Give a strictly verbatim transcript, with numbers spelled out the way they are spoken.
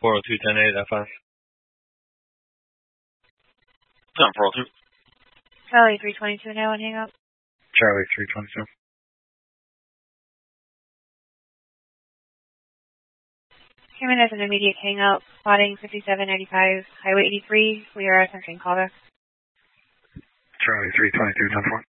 four oh two, ten eight, F S. ten four oh two. Charlie three twenty-two now and hang up. Charlie three twenty-two. Human as an immediate hang up, spotting fifty-seven ninety-five, Highway eighty-three. We are attempting callback. Charlie three twenty-two, ten four.